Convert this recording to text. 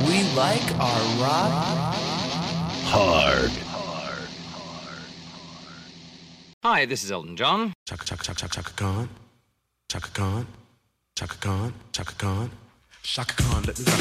We like our rock hard. Hi, this is Elton John. Chaka Chaka Chaka Chaka Khan. Chaka Khan. Chaka Khan. Chaka Khan. Chaka Khan, let me rock